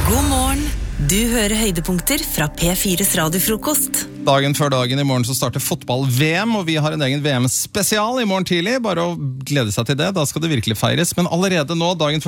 God morgen. Du hører høydepunkter fra P4's radiofrokost. Dagen før dagen i morgen så starter fotball-VM, og vi har en egen VM-spesial i morgen tidlig. Bare å glede seg til det, da skal det virkelig feires. Men allerede nå, dagen før